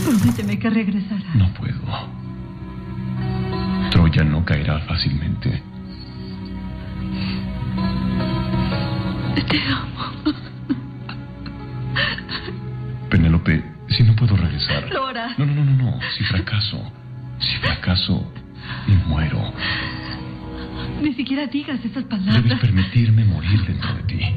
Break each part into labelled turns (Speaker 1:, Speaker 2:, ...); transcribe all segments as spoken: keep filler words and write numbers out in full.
Speaker 1: Prométeme que regresará.
Speaker 2: No puedo. Troya no caerá fácilmente.
Speaker 1: Te amo.
Speaker 2: Penélope, si no puedo regresar...
Speaker 1: Lo harás.
Speaker 2: No, no, no, no, no. Si fracaso, si fracaso, muero.
Speaker 1: Ni siquiera digas esas palabras.
Speaker 2: Debes permitirme morir dentro de ti.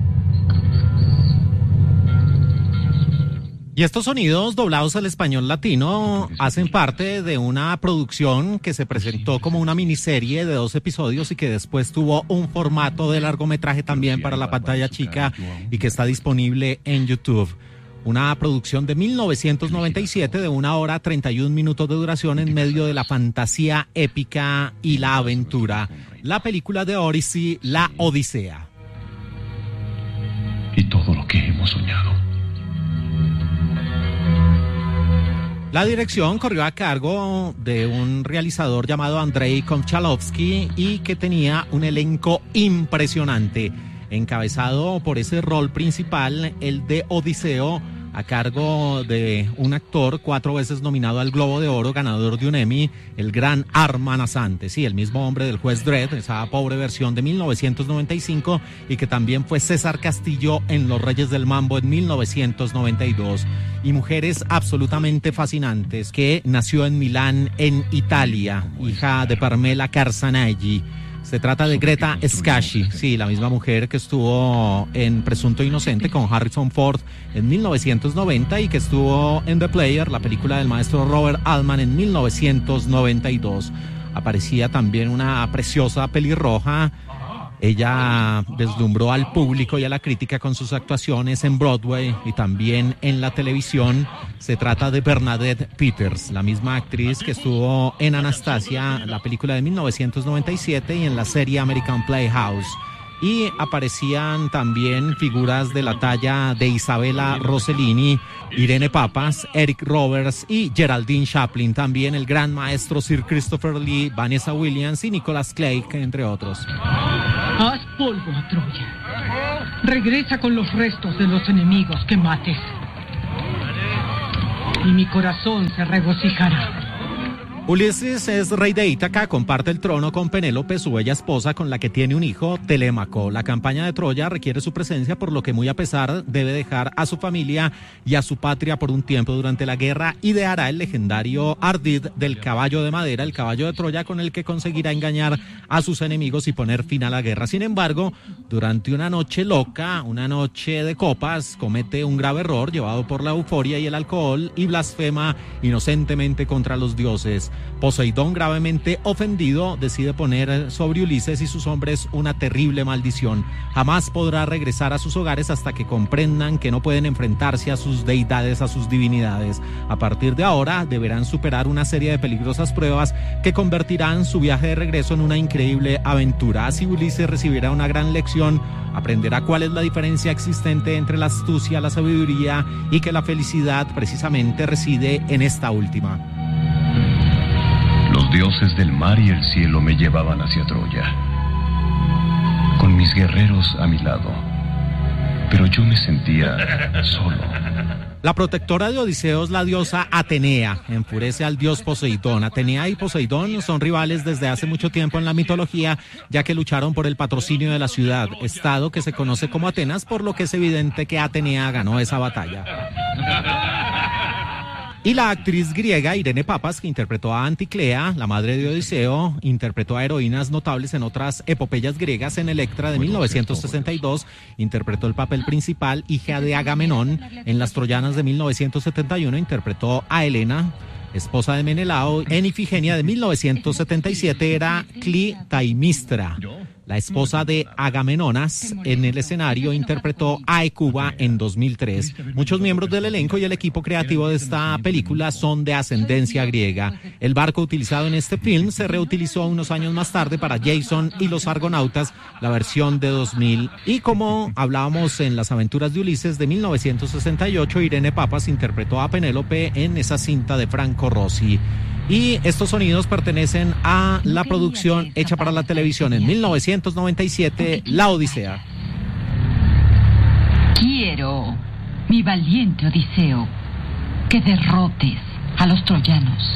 Speaker 3: Y estos sonidos doblados al español latino hacen parte de una producción que se presentó como una miniserie de dos episodios y que después tuvo un formato de largometraje también para la pantalla chica y que está disponible en YouTube. Una producción de mil novecientos noventa y siete de una hora treinta y un minutos de duración en medio de la fantasía épica y la aventura. La película de Odyssey, La Odisea.
Speaker 2: Y todo lo que hemos soñado.
Speaker 3: La dirección corrió a cargo de un realizador llamado Andrei Konchalovsky y que tenía un elenco impresionante, encabezado por ese rol principal, el de Odiseo, a cargo de un actor cuatro veces nominado al Globo de Oro, ganador de un Emmy, el gran Arman Assante, sí, el mismo hombre del juez Dredd, esa pobre versión de mil novecientos noventa y cinco, y que también fue César Castillo en Los Reyes del Mambo en mil novecientos noventa y dos. Y mujeres absolutamente fascinantes, que nació en Milán, en Italia, hija de Parmela Carsanelli. Se trata de Greta Scacchi, sí, la misma mujer que estuvo en Presunto Inocente con Harrison Ford en mil novecientos noventa y que estuvo en The Player, la película del maestro Robert Altman, en mil novecientos noventa y dos. Aparecía también una preciosa pelirroja. Ella deslumbró al público y a la crítica con sus actuaciones en Broadway y también en la televisión. Se trata de Bernadette Peters, la misma actriz que estuvo en Anastasia, la película de mil novecientos noventa y siete, y en la serie American Playhouse. Y aparecían también figuras de la talla de Isabella Rossellini, Irene Papas, Eric Roberts y Geraldine Chaplin. También el gran maestro Sir Christopher Lee, Vanessa Williams y Nicholas Clegg, entre otros.
Speaker 4: Haz polvo a Troya. Regresa con los restos de los enemigos que mates. Y mi corazón se regocijará.
Speaker 3: Ulises es rey de Ítaca, comparte el trono con Penélope, su bella esposa, con la que tiene un hijo, Telémaco. La campaña de Troya requiere su presencia, por lo que muy a pesar debe dejar a su familia y a su patria por un tiempo durante la guerra. Ideará el legendario ardid del caballo de madera, el caballo de Troya, con el que conseguirá engañar a sus enemigos y poner fin a la guerra. Sin embargo, durante una noche loca, una noche de copas, comete un grave error llevado por la euforia y el alcohol y blasfema inocentemente contra los dioses. Poseidón, gravemente ofendido, decide poner sobre Ulises y sus hombres una terrible maldición. Jamás podrá regresar a sus hogares hasta que comprendan que no pueden enfrentarse a sus deidades, a sus divinidades. A partir de ahora deberán superar una serie de peligrosas pruebas que convertirán su viaje de regreso en una increíble aventura. Así Ulises recibirá una gran lección, aprenderá cuál es la diferencia existente entre la astucia, la sabiduría y que la felicidad precisamente reside en esta última.
Speaker 2: Los dioses del mar y el cielo me llevaban hacia Troya, con mis guerreros a mi lado, pero yo me sentía solo.
Speaker 3: La protectora de Odiseo es la diosa Atenea, enfurece al dios Poseidón. Atenea y Poseidón son rivales desde hace mucho tiempo en la mitología, ya que lucharon por el patrocinio de la ciudad, estado que se conoce como Atenas, por lo que es evidente que Atenea ganó esa batalla. Y la actriz griega Irene Papas, que interpretó a Anticlea, la madre de Odiseo, interpretó a heroínas notables en otras epopeyas griegas. En Electra de mil novecientos sesenta y dos interpretó el papel principal, hija de Agamenón. En Las Troyanas de mil novecientos setenta y uno interpretó a Helena, esposa de Menelao. En Ifigenia de mil novecientos setenta y siete era Clitaimnestra, la esposa de Agamenonas. En el escenario interpretó a Hecuba en dos mil tres. Muchos miembros del elenco y el equipo creativo de esta película son de ascendencia griega. El barco utilizado en este film se reutilizó unos años más tarde para Jason y los Argonautas, la versión de dos mil. Y como hablábamos en Las Aventuras de Ulises de mil novecientos sesenta y ocho, Irene Papas interpretó a Penélope en esa cinta de Franco Rossi. Y estos sonidos pertenecen a la producción hecha para la televisión en mil novecientos noventa y siete, La Odisea.
Speaker 5: Quiero, mi valiente Odiseo,
Speaker 4: que derrotes a los troyanos.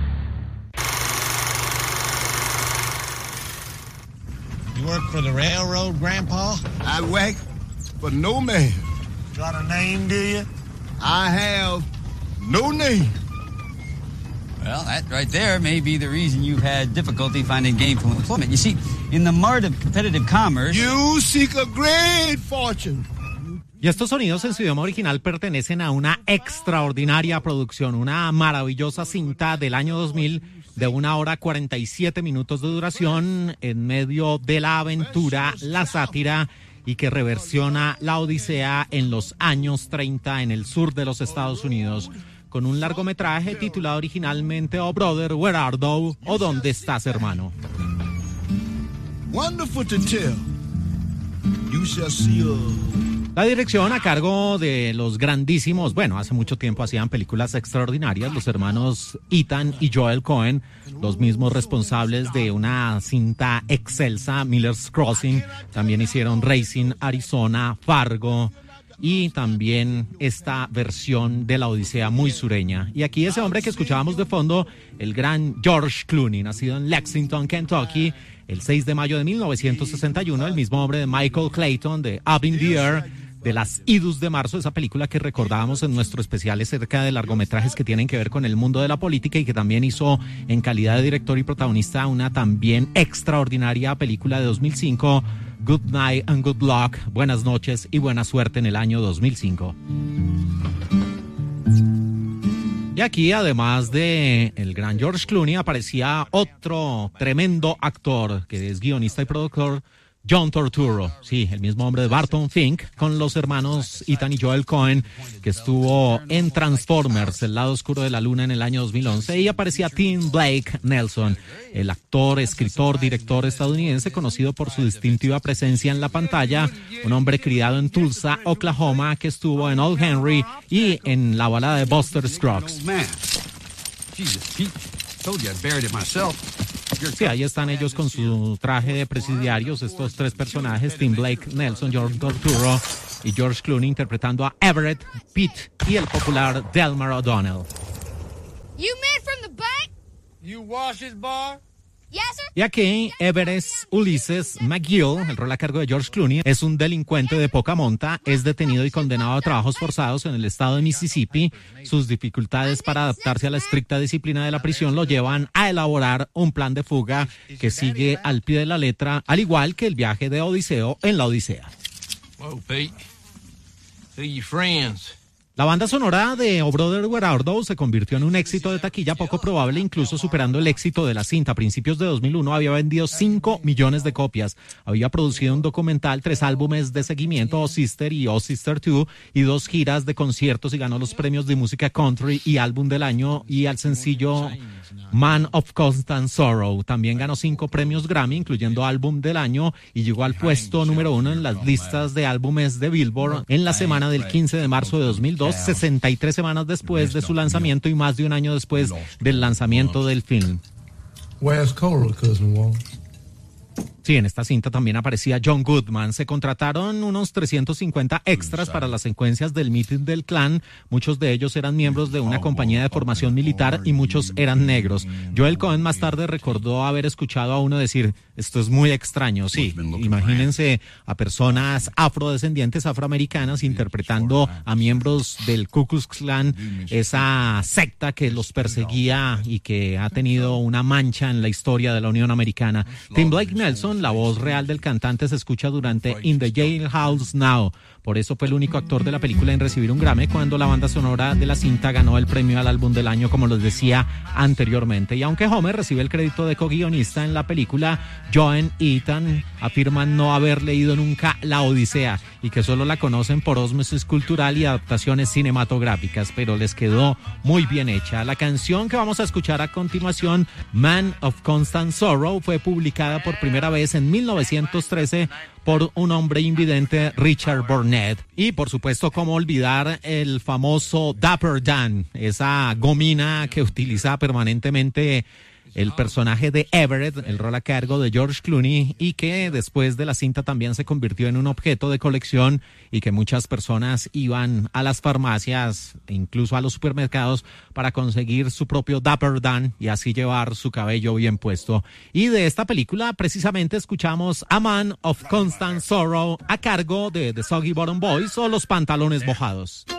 Speaker 5: You work for the railroad, Grandpa?
Speaker 6: I work for no man.
Speaker 5: Got a name, do you?
Speaker 6: I have no name.
Speaker 7: Well, that right there may be the reason you've had difficulty finding gainful employment. You see, in the mart of competitive commerce...
Speaker 6: You seek a great fortune.
Speaker 3: Y estos sonidos en su idioma original pertenecen a una extraordinaria producción, una maravillosa cinta del año dos mil de una hora cuarenta y siete minutos de duración en medio de la aventura, la sátira y que reversiona la Odisea en los años treinta en el sur de los Estados Unidos, con un largometraje titulado originalmente Oh Brother, Where Art Thou? O ¿Dónde estás, hermano?
Speaker 6: Wonderful to tell. You shall see a...
Speaker 3: La dirección a cargo de los grandísimos, bueno, hace mucho tiempo hacían películas extraordinarias, los hermanos Ethan y Joel Coen, los mismos responsables de una cinta excelsa, Miller's Crossing, también hicieron Racing Arizona, Fargo y también esta versión de la Odisea muy sureña. Y aquí ese hombre que escuchábamos de fondo, el gran George Clooney, nacido en Lexington, Kentucky, el seis de mayo de mil novecientos sesenta y uno, el mismo hombre de Michael Clayton, de Up in the Air, de las Idus de marzo, esa película que recordábamos en nuestro especial acerca de largometrajes que tienen que ver con el mundo de la política y que también hizo en calidad de director y protagonista una también extraordinaria película de dos mil cinco, Good Night and Good Luck, Buenas noches y buena suerte, en el año dos mil cinco. Y aquí, además de el gran George Clooney, aparecía otro tremendo actor que es guionista y productor, John Turturro, sí, el mismo hombre de Barton Fink, con los hermanos Ethan y Joel Coen, que estuvo en Transformers, El lado oscuro de la luna, en el año dos mil once, y aparecía Tim Blake Nelson, el actor, escritor, director estadounidense, conocido por su distintiva presencia en la pantalla, un hombre criado en Tulsa, Oklahoma, que estuvo en Old Henry y en la balada de Buster Scruggs. Sí, ahí están ellos con su traje de presidiarios, estos tres personajes, Tim Blake Nelson, John Turturro y George Clooney, interpretando a Everett, Pete y el popular Delmar O'Donnell.
Speaker 8: You men from the bank?
Speaker 5: You wash his bar?
Speaker 8: Yes, sir.
Speaker 3: Y aquí Everett Ulysses McGill, el rol a cargo de George Clooney, es un delincuente de poca monta, es detenido y condenado a trabajos forzados en el estado de Mississippi. Sus dificultades para adaptarse a la estricta disciplina de la prisión lo llevan a elaborar un plan de fuga que sigue al pie de la letra, al igual que el viaje de Odiseo en la Odisea.
Speaker 5: Whoa, Pete. See your friends.
Speaker 3: La banda sonora de Oh Brother, Where Art Thou? Se convirtió en un éxito de taquilla poco probable, incluso superando el éxito de la cinta. A principios de dos mil uno había vendido cinco millones de copias. Había producido un documental, tres álbumes de seguimiento, Oh Sister y Oh Sister dos, y dos giras de conciertos, y ganó los premios de música country y álbum del año y al sencillo Man of Constant Sorrow. También ganó cinco premios Grammy, incluyendo álbum del año, y llegó al puesto número uno en las listas de álbumes de Billboard en la semana del quince de marzo de dos mil dos, sesenta y tres semanas después de su lanzamiento y más de un año después del lanzamiento del film.
Speaker 9: Where's Coral, Cousin Walt?
Speaker 3: Sí, en esta cinta también aparecía John Goodman. Se contrataron unos trescientos cincuenta extras para las secuencias del mitin del clan. Muchos de ellos eran miembros de una compañía de formación militar y muchos eran negros. Joel Coen más tarde recordó haber escuchado a uno decir, esto es muy extraño. Sí, imagínense a personas afrodescendientes, afroamericanas, interpretando a miembros del Ku Klux Klan, esa secta que los perseguía y que ha tenido una mancha en la historia de la Unión Americana. Tim Blake Nelson, la voz real del cantante, se escucha durante In the Jailhouse Now. Por eso fue el único actor de la película en recibir un Grammy, cuando la banda sonora de la cinta ganó el premio al álbum del año, como les decía anteriormente. Y aunque Homer recibe el crédito de co-guionista en la película, Joan y Ethan afirman no haber leído nunca La Odisea y que solo la conocen por ósmosis cultural y adaptaciones cinematográficas, pero les quedó muy bien hecha. La canción que vamos a escuchar a continuación, Man of Constant Sorrow, fue publicada por primera vez en mil novecientos trece por un hombre invidente, Richard Burnett. Y por supuesto, cómo olvidar el famoso Dapper Dan, esa gomina que utiliza permanentemente el personaje de Everett, el rol a cargo de George Clooney, y que después de la cinta también se convirtió en un objeto de colección y que muchas personas iban a las farmacias, incluso a los supermercados, para conseguir su propio Dapper Dan y así llevar su cabello bien puesto. Y de esta película precisamente escuchamos A Man of Constant Sorrow a cargo de The Soggy Bottom Boys o Los Pantalones Mojados.